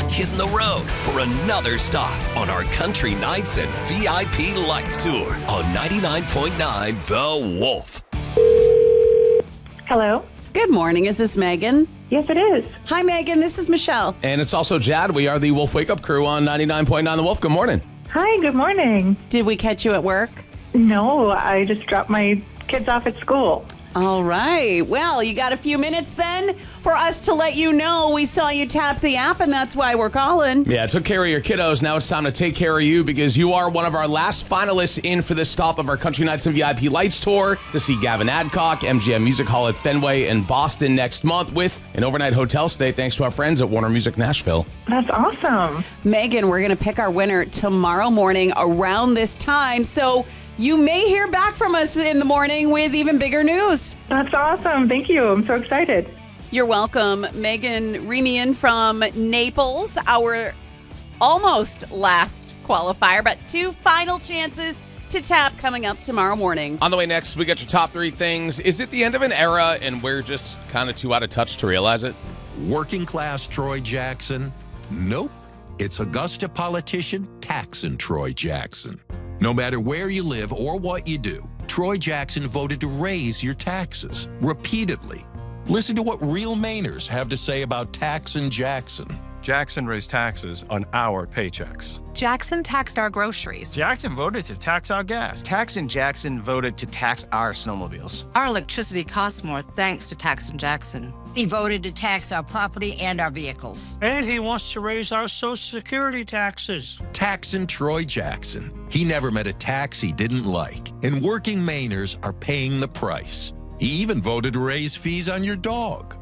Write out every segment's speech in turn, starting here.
hitting the road for another stop on our Country Nights and VIP Lights Tour on 99.9 The Wolf. Hello? Good morning. Is this Megan? Yes, it is. Hi, Megan. This is Michelle. And it's also Jad. We are the Wolf Wake Up Crew on 99.9 The Wolf. Good morning. Hi, good morning. Did we catch you at work? No, I just dropped my kids off at school. All right. Well, you got a few minutes then for us to let you know we saw you tap the app, and that's why we're calling. Yeah, took care of your kiddos. Now it's time to take care of you because you are one of our last finalists in for this stop of our Country Nights and VIP Lights Tour to see Gavin Adcock, MGM Music Hall at Fenway in Boston next month with an overnight hotel stay thanks to our friends at Warner Music Nashville. That's awesome. Megan, we're going to pick our winner tomorrow morning around this time, so you may hear back from us in the morning with even bigger news. That's awesome. Thank you. I'm so excited. You're welcome. Megan Remian from Naples, our almost last qualifier, but 2 final chances to tap coming up tomorrow morning. On the way next, we got your top 3 things. Is it the end of an era and we're just kind of too out of touch to realize it? Working class Troy Jackson? Nope. It's Augusta politician Taxin' Troy Jackson. No matter where you live or what you do, Troy Jackson voted to raise your taxes repeatedly. Listen to what real Mainers have to say about Taxin' Jackson. Jackson raised taxes on our paychecks. Jackson taxed our groceries. Jackson voted to tax our gas. Taxin' Jackson voted to tax our snowmobiles. Our electricity costs more thanks to Taxin' Jackson. He voted to tax our property and our vehicles. And he wants to raise our Social Security taxes. Taxin' Troy Jackson. He never met a tax he didn't like. And working Mainers are paying the price. He even voted to raise fees on your dog.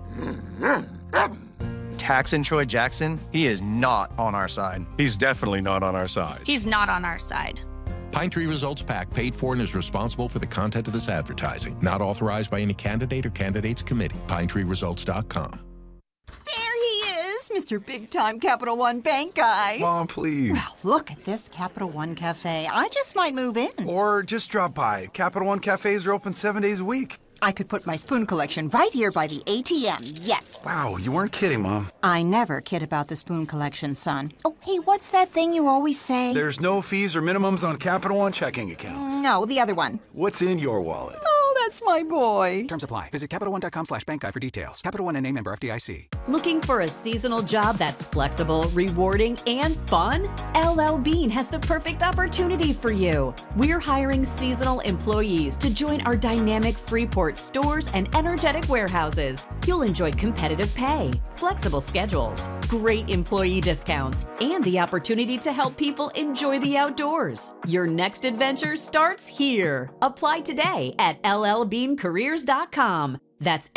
Taxin' Troy Jackson, he is not on our side. He's definitely not on our side. He's not on our side. Pine Tree Results PAC paid for and is responsible for the content of this advertising. Not authorized by any candidate or candidates committee. PineTreeResults.com. There he is, Mr. Big Time Capital One Bank guy. Mom, please. Well, look at this Capital One Cafe. I just might move in. Or just drop by. Capital One cafes are open 7 days a week. I could put my spoon collection right here by the ATM, yes. Wow, you weren't kidding, Mom. I never kid about the spoon collection, son. Oh, hey, what's that thing you always say? There's no fees or minimums on Capital One checking accounts. No, the other one. What's in your wallet? Oh, that's my boy. Terms apply. Visit CapitalOne.com/bankguide for details. Capital One and name member FDIC. Looking for a seasonal job that's flexible, rewarding, and fun? LL Bean has the perfect opportunity for you. We're hiring seasonal employees to join our dynamic Freeport stores and energetic warehouses. You'll enjoy competitive pay, flexible schedules, great employee discounts, and the opportunity to help people enjoy the outdoors. Your next adventure starts here. Apply today at llbeancareers.com. That's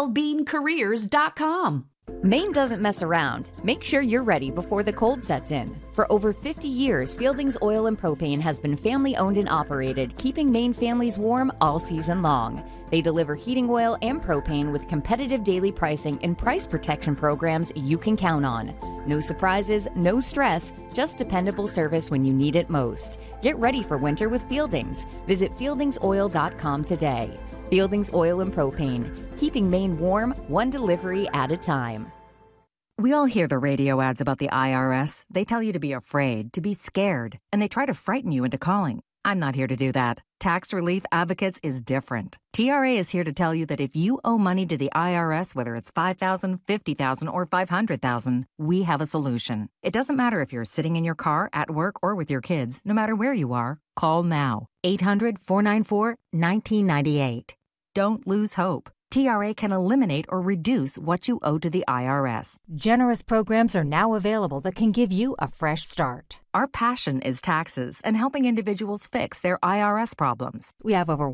llbeancareers.com. Maine doesn't mess around. Make sure you're ready before the cold sets in. For over 50 years, Fieldings Oil and Propane has been family-owned and operated, keeping Maine families warm all season long. They deliver heating oil and propane with competitive daily pricing and price protection programs you can count on. No surprises, no stress, just dependable service when you need it most. Get ready for winter with Fieldings. Visit fieldingsoil.com today. Fieldings Oil and Propane, keeping Maine warm, one delivery at a time. We all hear the radio ads about the IRS. They tell you to be afraid, to be scared, and they try to frighten you into calling. I'm not here to do that. Tax Relief Advocates is different. TRA is here to tell you that if you owe money to the IRS, whether it's $5,000, $50,000, or $500,000, we have a solution. It doesn't matter if you're sitting in your car, at work, or with your kids. No matter where you are, call now. 800-494-1998. Don't lose hope. TRA can eliminate or reduce what you owe to the IRS. Generous programs are now available that can give you a fresh start. Our passion is taxes and helping individuals fix their IRS problems. We have over